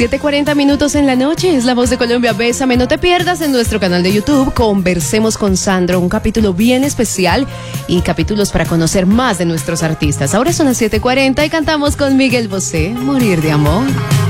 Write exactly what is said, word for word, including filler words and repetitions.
siete cuarenta minutos en la noche, es La Voz de Colombia. Bésame, no te pierdas en nuestro canal de YouTube. Conversemos con Sandro, un capítulo bien especial y capítulos para conocer más de nuestros artistas. Ahora son las siete cuarenta y cantamos con Miguel Bosé, Morir de Amor.